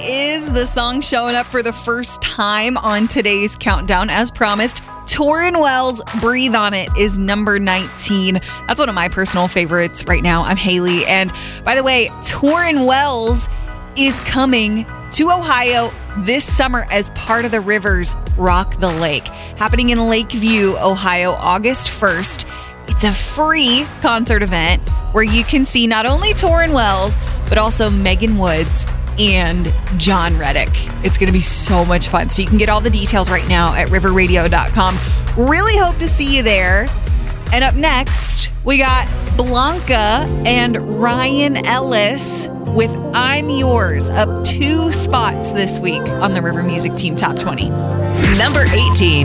Is the song showing up for the first time on today's countdown as promised? Tauren Wells' Breathe on It is number 19. That's one of my personal favorites right now. I'm Haley. And by the way, Tauren Wells is coming to Ohio this summer as part of the Rivers Rock the Lake, happening in Lakeview, Ohio, August 1st. It's a free concert event where you can see not only Tauren Wells, but also Megan Woods and John Reddick. It's going to be so much fun. So you can get all the details right now at riverradio.com. Really hope to see you there. And up next, we got Blanca and Ryan Ellis with I'm Yours, up 2 spots this week on the River Music Team Top 20. Number 18.